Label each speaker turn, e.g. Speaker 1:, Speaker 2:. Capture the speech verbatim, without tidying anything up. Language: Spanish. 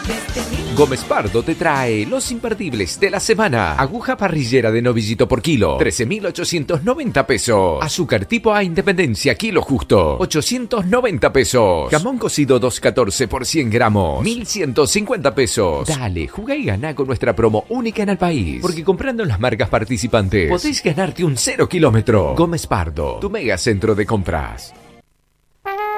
Speaker 1: Gómez Pardo te trae los imperdibles de la semana. Aguja parrillera de novillito por kilo, trece mil ochocientos noventa pesos. Azúcar tipo A Independencia, kilo justo, ochocientos noventa pesos. Jamón cocido dos catorce por cien gramos, mil ciento cincuenta pesos. Dale, juega y gana con nuestra promo única en el país. Porque comprando en las marcas participantes, podéis ganarte un cero kilómetro. Gómez Pardo, tu mega centro de compras.